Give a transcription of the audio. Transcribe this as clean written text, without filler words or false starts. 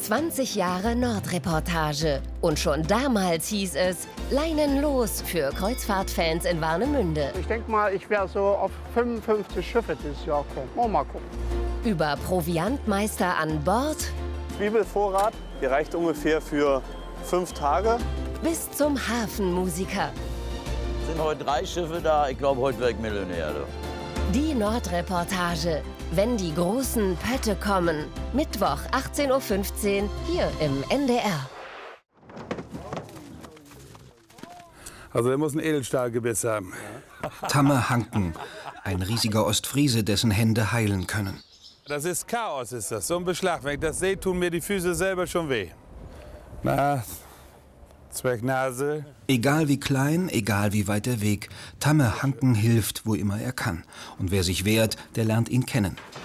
20 Jahre Nordreportage. Und schon damals hieß es, Leinen los für Kreuzfahrtfans in Warnemünde. Ich denke mal, ich werde so auf 55 Schiffe dieses Jahr kommen. Mal gucken. Über Proviantmeister an Bord. Zwiebelvorrat, der reicht ungefähr für 5 Tage. Bis zum Hafenmusiker. Es sind heute 3 Schiffe da. Ich glaube, heute werde ich Millionär. Die Nordreportage. Wenn die großen Pötte kommen. Mittwoch 18:15 Uhr hier im NDR. Also er muss ein Edelstahlgebiss haben. Tamme Hanken, ein riesiger Ostfriese, dessen Hände heilen können. Das ist Chaos, ist das. So ein Beschlag. Wenn ich das sehe, tun mir die Füße selber schon weh. Na, Zwergnase. Egal wie klein, egal wie weit der Weg, Tamme Hanken hilft, wo immer er kann. Und wer sich wehrt, der lernt ihn kennen.